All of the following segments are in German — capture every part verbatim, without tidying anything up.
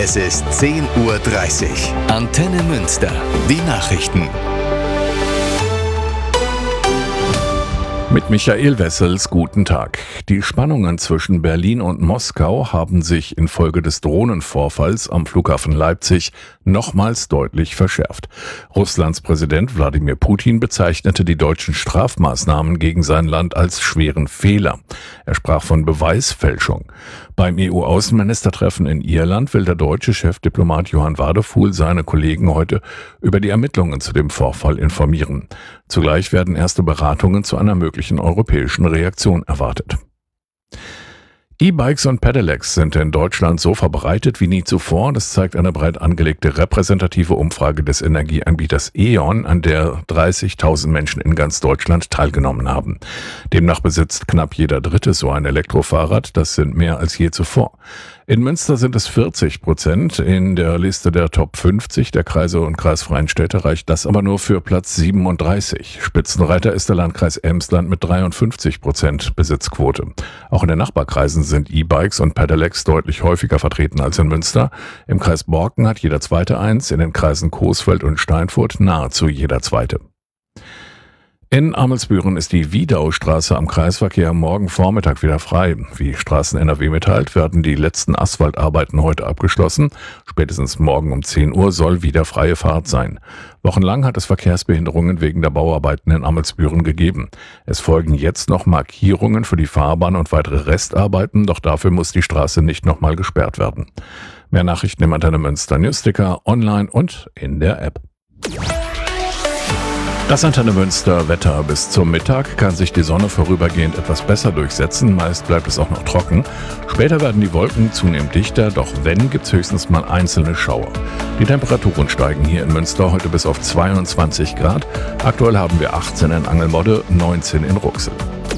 Es ist zehn Uhr dreißig. Antenne Münster. Die Nachrichten. Mit Michael Wessels, guten Tag. Die Spannungen zwischen Berlin und Moskau haben sich infolge des Drohnenvorfalls am Flughafen Leipzig nochmals deutlich verschärft. Russlands Präsident Wladimir Putin bezeichnete die deutschen Strafmaßnahmen gegen sein Land als schweren Fehler. Er sprach von Beweisfälschung. Beim E U-Außenministertreffen in Irland will der deutsche Chefdiplomat Johann Wadefuhl seine Kollegen heute über die Ermittlungen zu dem Vorfall informieren. Zugleich werden erste Beratungen zu einer möglichen europäischen Reaktion erwartet. E-Bikes und Pedelecs sind in Deutschland so verbreitet wie nie zuvor. Das zeigt eine breit angelegte repräsentative Umfrage des Energieanbieters E.ON, an der dreißigtausend Menschen in ganz Deutschland teilgenommen haben. Demnach besitzt knapp jeder Dritte so ein Elektrofahrrad. Das sind mehr als je zuvor. In Münster sind es vierzig Prozent. In der Liste der Top fünfzig der Kreise und kreisfreien Städte reicht das aber nur für Platz siebenunddreißig. Spitzenreiter ist der Landkreis Emsland mit dreiundfünfzig Prozent Besitzquote. Auch in den Nachbarkreisen sind E-Bikes und Pedelecs deutlich häufiger vertreten als in Münster. Im Kreis Borken hat jeder Zweite eins, in den Kreisen Coesfeld und Steinfurt nahezu jeder Zweite. In Amelsbüren ist die Wiedaustraße am Kreisverkehr morgen Vormittag wieder frei. Wie Straßen N R W mitteilt, werden die letzten Asphaltarbeiten heute abgeschlossen. Spätestens morgen um zehn Uhr soll wieder freie Fahrt sein. Wochenlang hat es Verkehrsbehinderungen wegen der Bauarbeiten in Amelsbüren gegeben. Es folgen jetzt noch Markierungen für die Fahrbahn und weitere Restarbeiten, doch dafür muss die Straße nicht nochmal gesperrt werden. Mehr Nachrichten im Antenne Münster Newsticker, online und in der App. Das Antenne Münster Wetter. Bis zum Mittag kann sich die Sonne vorübergehend etwas besser durchsetzen. Meist bleibt es auch noch trocken. Später werden die Wolken zunehmend dichter, doch wenn, gibt's höchstens mal einzelne Schauer. Die Temperaturen steigen hier in Münster heute bis auf zweiundzwanzig Grad. Aktuell haben wir achtzehn in Angelmodde, neunzehn in Ruxel.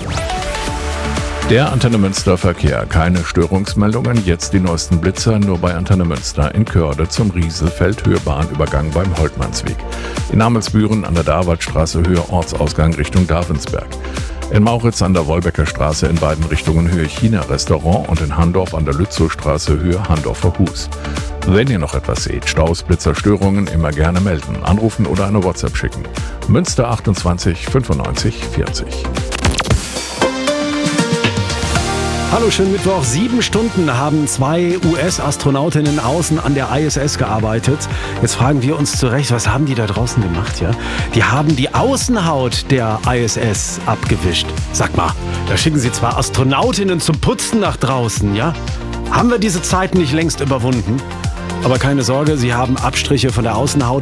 Der Antenne Münster Verkehr. Keine Störungsmeldungen. Jetzt die neuesten Blitzer nur bei Antenne Münster in Körde zum Rieselfeld Höhe Bahnübergang beim Holtmannsweg. In Amelsbüren an der Darwaldstraße Höhe Ortsausgang Richtung Davensberg. In Mauritz an der Wolbecker Straße in beiden Richtungen Höhe China Restaurant und in Handorf an der Lützowstraße Höhe Handorfer Hus. Wenn ihr noch etwas seht, Staus, Blitzer, Störungen, immer gerne melden, anrufen oder eine WhatsApp schicken. Münster achtundzwanzig fünfundneunzig vierzig. Hallo, schönen Mittwoch. Sieben Stunden haben zwei U S-Astronautinnen außen an der I S S gearbeitet. Jetzt fragen wir uns zurecht, was haben die da draußen gemacht? Ja? Die haben die Außenhaut der I S S abgewischt. Sag mal, da schicken sie zwar Astronautinnen zum Putzen nach draußen, ja? Haben wir diese Zeit nicht längst überwunden? Aber keine Sorge, sie haben Abstriche von der Außenhaut